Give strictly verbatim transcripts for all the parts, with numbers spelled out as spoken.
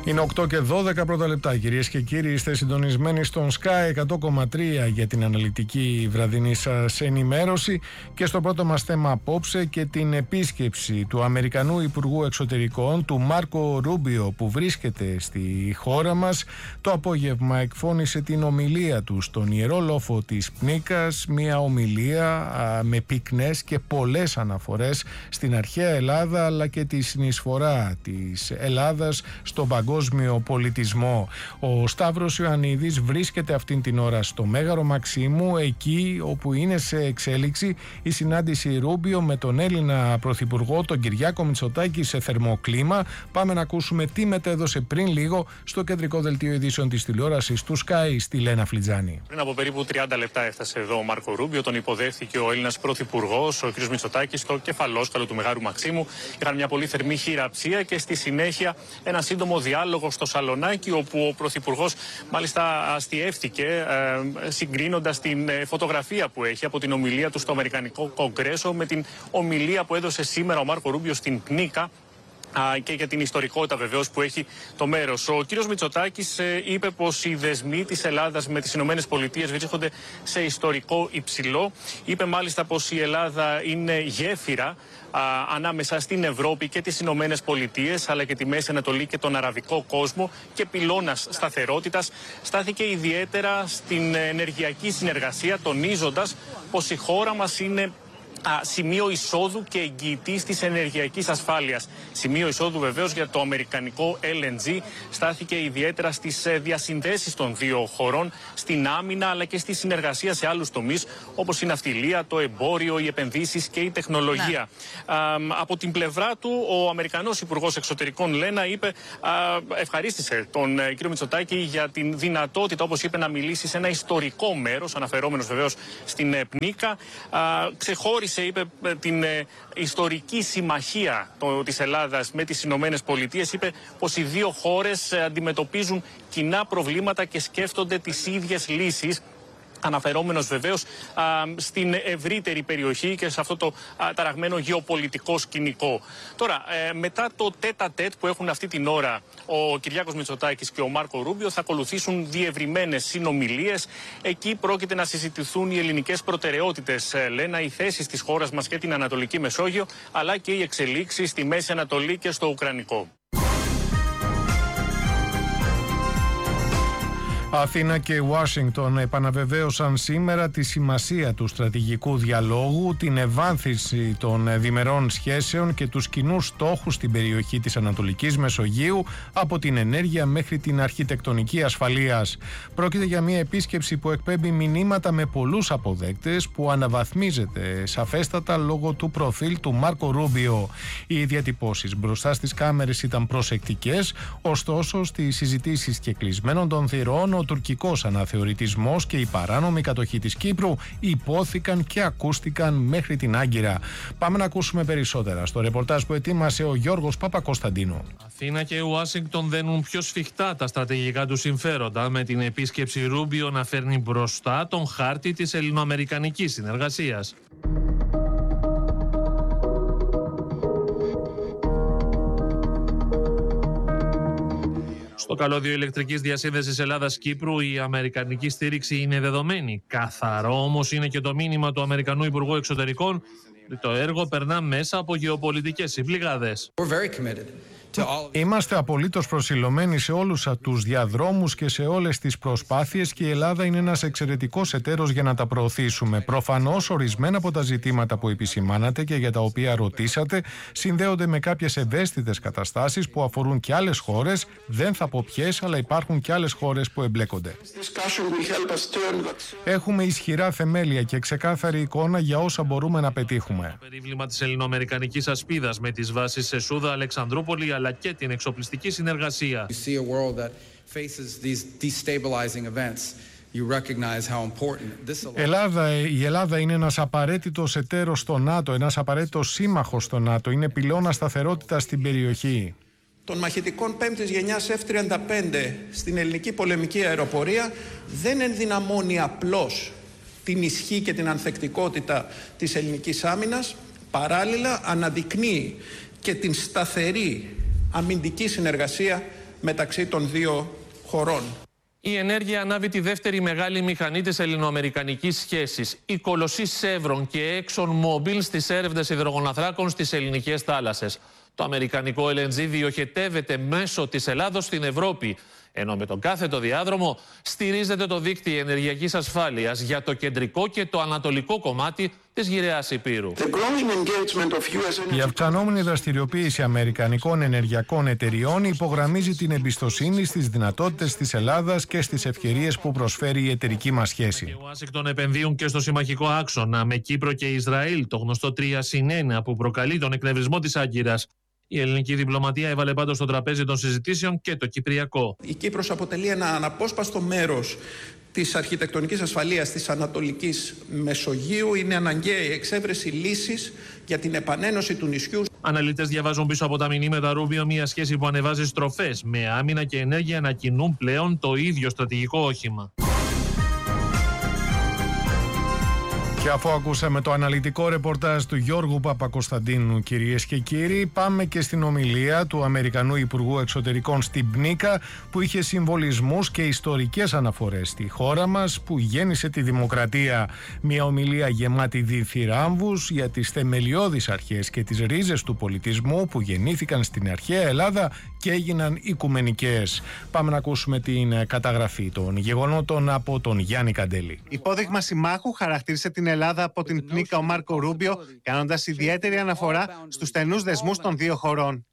Είναι οκτώ και δώδεκα πρώτα λεπτά, κυρίες και κύριοι. Είστε συντονισμένοι στον Sky εκατό κόμμα τρία για την αναλυτική βραδινή σας ενημέρωση και στο πρώτο μας θέμα απόψε και την επίσκεψη του Αμερικανού Υπουργού Εξωτερικών, του Μάρκο Ρούμπιο, που βρίσκεται στη χώρα μας. Το απόγευμα εκφώνησε την ομιλία του στον Ιερό Λόφο της Πνίκας, μια ομιλία α, με πυκνές και πολλές αναφορές στην αρχαία Ελλάδα, αλλά και τη συνεισφορά της Ελλάδας στον παγκόσμιο πολιτισμό. Ο Σταύρος Ιωαννίδης βρίσκεται αυτήν την ώρα στο Μέγαρο Μαξίμου, εκεί όπου είναι σε εξέλιξη η συνάντηση Ρούμπιο με τον Έλληνα Πρωθυπουργό, τον Κυριάκο Μητσοτάκη, σε θερμό κλίμα. Πάμε να ακούσουμε τι μετέδωσε πριν λίγο στο κεντρικό δελτίο ειδήσεων της τηλεόρασης του Sky στη Λένα Φλιτζάνη. Πριν από περίπου τριάντα λεπτά έφτασε εδώ ο Μάρκο Ρούμπιο, τον υποδέχθηκε ο Έλληνας Πρωθυπουργός, ο κ. Μητσοτάκης, στο κεφαλόσκαλο του Μεγάρου Μαξίμου. Είχαν μια πολύ θερμή χειραψία και στη συνέχεια ένα σύντομο διάλογο στο σαλονάκι, όπου ο Πρωθυπουργός μάλιστα αστιεύτηκε ε, συγκρίνοντας την φωτογραφία που έχει από την ομιλία του στο Αμερικανικό Κογκρέσο με την ομιλία που έδωσε σήμερα ο Μάρκο Ρούμπιο στην Πνίκα, και για την ιστορικότητα βεβαίως που έχει το μέρος. Ο κύριος Μητσοτάκης ε, είπε πως οι δεσμοί της Ελλάδας με τις Ηνωμένες Πολιτείες βρίσκονται σε ιστορικό υψηλό. Είπε μάλιστα πως η Ελλάδα είναι γέφυρα α, ανάμεσα στην Ευρώπη και τις Ηνωμένες Πολιτείες, αλλά και τη Μέση Ανατολή και τον αραβικό κόσμο, και πυλώνας σταθερότητας. Στάθηκε ιδιαίτερα στην ενεργειακή συνεργασία, τονίζοντας πως η χώρα μας είναι σημείο εισόδου και εγγυητής της ενεργειακής ασφάλειας. Σημείο εισόδου βεβαίως για το αμερικανικό ελ εν τζι. Στάθηκε ιδιαίτερα στις διασυνδέσεις των δύο χωρών, στην άμυνα αλλά και στη συνεργασία σε άλλους τομείς, όπως η ναυτιλία, το εμπόριο, οι επενδύσεις και η τεχνολογία. Ναι. Α, από την πλευρά του, ο Αμερικανός Υπουργός Εξωτερικών, Λένα, είπε, α, ευχαρίστησε τον ε, κύριο Μητσοτάκη για την δυνατότητα, όπως είπε, να μιλήσει σε ένα ιστορικό μέρος, αναφερόμενος βεβαίως στην ε, Πνίκα. Α, ξεχώρισε, είπε, την ε, ιστορική συμμαχία το, της Ελλάδας με τις Ηνωμένες Πολιτείες. Είπε πως οι δύο χώρες ε, αντιμετωπίζουν κοινά προβλήματα και σκέφτονται τις ίδιες λύσεις, αναφερόμενος βεβαίως α, στην ευρύτερη περιοχή και σε αυτό το α, ταραγμένο γεωπολιτικό σκηνικό. Τώρα, ε, μετά το τέτα-τέτ που έχουν αυτή την ώρα ο Κυριάκος Μητσοτάκης και ο Μάρκο Ρούμπιο, θα ακολουθήσουν διευρυμένες συνομιλίες. Εκεί πρόκειται να συζητηθούν οι ελληνικές προτεραιότητες, ε, Λένα, οι θέσεις της χώρας μας και την Ανατολική Μεσόγειο, αλλά και οι εξελίξεις στη Μέση Ανατολή και στο Ουκρανικό. Αθήνα και Ουάσιγκτον επαναβεβαίωσαν σήμερα τη σημασία του στρατηγικού διαλόγου, την ευάνθηση των διμερών σχέσεων και τους κοινούς στόχους στην περιοχή της Ανατολικής Μεσογείου, από την ενέργεια μέχρι την αρχιτεκτονική ασφαλείας. Πρόκειται για μια επίσκεψη που εκπέμπει μηνύματα με πολλούς αποδέκτες, που αναβαθμίζεται σαφέστατα λόγω του προφίλ του Μάρκο Ρούμπιο. Οι διατυπώσεις μπροστά στις κάμερες ήταν προσεκτικές, ωστόσο στις συζητήσεις και κλεισμένων των θυρών ο τουρκικός αναθεωρητισμός και η παράνομη κατοχή της Κύπρου υπόθηκαν και ακούστηκαν μέχρι την Άγκυρα. Πάμε να ακούσουμε περισσότερα στο ρεπορτάζ που ετοίμασε ο Γιώργος Παπακοσταντίνου. Αθήνα και Ουάσιγκτον δένουν πιο σφιχτά τα στρατηγικά του συμφέροντα, με την επίσκεψη Ρούμπιο να φέρνει μπροστά τον χάρτη της ελληνοαμερικανικής συνεργασίας. Στο καλώδιο ηλεκτρικής διασύνδεσης Ελλάδας-Κύπρου η αμερικανική στήριξη είναι δεδομένη. Καθαρό όμως είναι και το μήνυμα του Αμερικανού Υπουργού Εξωτερικών ότι το έργο περνά μέσα από γεωπολιτικές συμπληγάδες. Είμαστε απολύτως προσιλωμένοι σε όλους τους διαδρόμους και σε όλες τις προσπάθειες και η Ελλάδα είναι ένας εξαιρετικός εταίρος για να τα προωθήσουμε. Προφανώς ορισμένα από τα ζητήματα που επισημάνατε και για τα οποία ρωτήσατε συνδέονται με κάποιες ευαίσθητες καταστάσεις που αφορούν και άλλες χώρες. Δεν θα πω ποιες, αλλά υπάρχουν και άλλες χώρες που εμπλέκονται. Έχουμε ισχυρά θεμέλια και ξεκάθαρη εικόνα για όσα μπορούμε να πετύχουμε. Το περίβλημα της ελληνοαμερικανικής ασπίδας με τις βάσεις σε Σούδα, Αλεξανδρούπολη αλλά και την εξοπλιστική συνεργασία. Ελλάδα, η Ελλάδα είναι ένας απαραίτητος εταίρος στο ΝΑΤΟ, ένας απαραίτητος σύμμαχος στο ΝΑΤΟ, είναι πυλώνα σταθερότητας στην περιοχή. Των μαχητικών πέμπτης γενιάς εφ τριάντα πέντε στην ελληνική πολεμική αεροπορία δεν ενδυναμώνει απλώς την ισχύ και την ανθεκτικότητα της ελληνικής άμυνας, παράλληλα αναδεικνύει και την σταθερή αμυντική συνεργασία μεταξύ των δύο χωρών. Η ενέργεια ανάβει τη δεύτερη μεγάλη μηχανή της ελληνοαμερικανικής σχέσης. Η κολοσσή Chevron και ExxonMobil στις έρευνες υδρογοναθράκων στις ελληνικές θάλασσες. Το αμερικανικό ελ εν τζι διοχετεύεται μέσω της Ελλάδος στην Ευρώπη, ενώ με τον κάθετο διάδρομο στηρίζεται το δίκτυο ενεργειακής ασφάλειας για το κεντρικό και το ανατολικό κομμάτι της γυραίας Ηπείρου. Η αυξανόμενη δραστηριοποίηση αμερικανικών ενεργειακών εταιριών υπογραμμίζει την εμπιστοσύνη στις δυνατότητες της Ελλάδας και στις ευκαιρίες που προσφέρει η εταιρική μας σχέση. Οι Ουάσιγκτον επενδύουν και στο συμμαχικό άξονα με Κύπρο και Ισραήλ, το γνωστό τρία συν ένα που προκαλεί τον εκνευρισμό της Άγκυρας. Η ελληνική διπλωματία έβαλε πάντως στο τραπέζι των συζητήσεων και το κυπριακό. Η Κύπρος αποτελεί ένα αναπόσπαστο μέρος της αρχιτεκτονικής ασφαλείας της Ανατολικής Μεσογείου. Είναι αναγκαία η εξέβρεση λύσης για την επανένωση του νησιού. Αναλυτές διαβάζουν πίσω από τα μηνύματα Ρούμπιο μια σχέση που ανεβάζει στροφές, με άμυνα και ενέργεια να κινούν πλέον το ίδιο στρατηγικό όχημα. Και αφού ακούσαμε το αναλυτικό ρεπορτάζ του Γιώργου Παπακοσταντίνου, κυρίες και κύριοι, πάμε και στην ομιλία του Αμερικανού Υπουργού Εξωτερικών στην Πνίκα, που είχε συμβολισμούς και ιστορικές αναφορές στη χώρα μας που γέννησε τη δημοκρατία. Μια ομιλία γεμάτη διθυράμβους για τις θεμελιώδεις αρχές και τις ρίζες του πολιτισμού που γεννήθηκαν στην αρχαία Ελλάδα και έγιναν οικουμενικές. Πάμε να ακούσουμε την καταγραφή των γεγονότων από τον Γιάννη Καντέλη. Υπόδειγμα συμμάχου χαρακτήρισε την Ελλάδα από την Πνίκα ο Μάρκο Ρούμπιο, κάνοντας ιδιαίτερη αναφορά στους στενούς δεσμούς των δύο χωρών.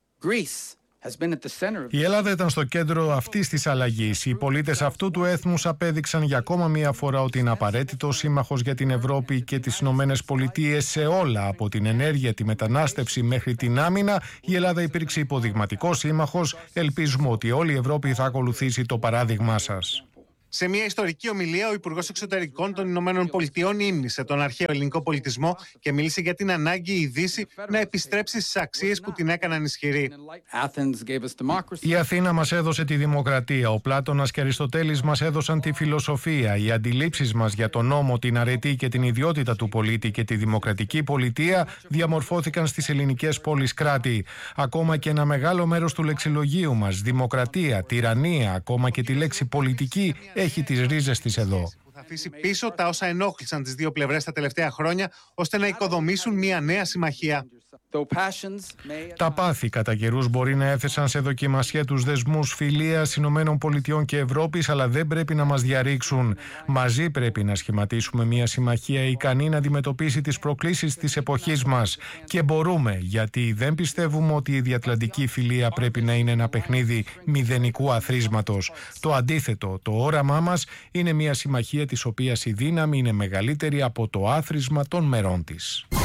Η Ελλάδα ήταν στο κέντρο αυτής της αλλαγής. Οι πολίτες αυτού του έθνους απέδειξαν για ακόμα μία φορά ότι είναι απαραίτητο σύμμαχος για την Ευρώπη και τις Ηνωμένες Πολιτείες σε όλα, από την ενέργεια, τη μετανάστευση μέχρι την άμυνα. Η Ελλάδα υπήρξε υποδειγματικός σύμμαχος. Ελπίζουμε ότι όλη η Ευρώπη θα ακολουθήσει το παράδειγμά σας. Σε μια ιστορική ομιλία, ο Υπουργός Εξωτερικών των Ηνωμένων Πολιτειών ύμνησε τον αρχαίο ελληνικό πολιτισμό και μίλησε για την ανάγκη η Δύση να επιστρέψει στις αξίες που την έκαναν ισχυρή. Η Αθήνα μας έδωσε τη δημοκρατία, ο Πλάτωνας και Αριστοτέλης μας έδωσαν τη φιλοσοφία, οι αντιλήψεις μας για τον νόμο, την αρετή και την ιδιότητα του πολίτη και τη δημοκρατική πολιτεία διαμορφώθηκαν στις ελληνικές πόλεις κράτη. Ακόμα και ένα μεγάλο μέρος του λεξιλογίου μας, δημοκρατία, τυραννία, ακόμα και τη λέξη πολιτική, έχει τις ρίζες της εδώ. Θα αφήσει πίσω τα όσα ενόχλησαν τις δύο πλευρές τα τελευταία χρόνια, ώστε να οικοδομήσουν μια νέα συμμαχία. Τα πάθη κατά καιρούς μπορεί να έθεσαν σε δοκιμασία τους δεσμούς φιλίας Ηνωμένων Πολιτειών και Ευρώπης, αλλά δεν πρέπει να μας διαρρήξουν. Μαζί πρέπει να σχηματίσουμε μια συμμαχία ικανή να αντιμετωπίσει τις προκλήσεις της εποχής μας. Και μπορούμε, γιατί δεν πιστεύουμε ότι η διατλαντική φιλία πρέπει να είναι ένα παιχνίδι μηδενικού αθροίσματος. Το αντίθετο, το όραμά μας είναι μια συμμαχία της οποίας η δύναμη είναι μεγαλύτερη από το άθροισμα των μερών της.